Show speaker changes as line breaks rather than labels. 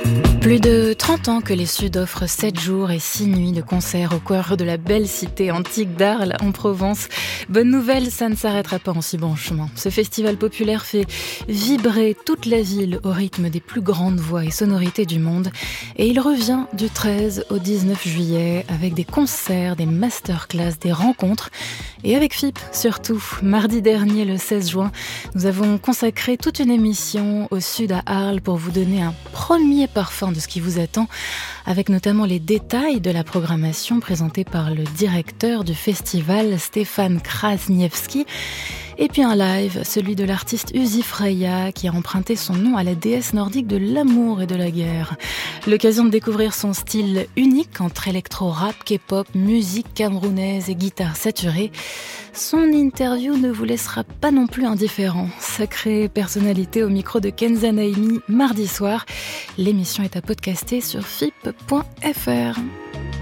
Plus de 30 ans que les Sud offrent 7 jours et 6 nuits de concerts au cœur de la belle cité antique d'Arles en Provence. Bonne nouvelle, ça ne s'arrêtera pas en si bon chemin. Ce festival populaire fait vibrer toute la ville au rythme des plus grandes voix et sonorités du monde. Et il revient du 13 au 19 juillet avec des concerts, des masterclass, des rencontres. Et avec FIP surtout. Mardi dernier, le 16 juin, nous avons consacré toute une émission au Sud à Arles pour vous donner un premier parfum de ce qui vous attend, avec notamment les détails de la programmation présentée par le directeur du festival, Stéphane Krasniewski, et puis un live, celui de l'artiste Uzi Freya, qui a emprunté son nom à la déesse nordique de l'amour et de la guerre. L'occasion de découvrir son style unique entre électro-rap, K-pop, musique camerounaise et guitare saturée. Son interview ne vous laissera pas non plus indifférent. Sacrée personnalité au micro de Kenza Naimi, mardi soir. L'émission est à podcaster sur fip.fr.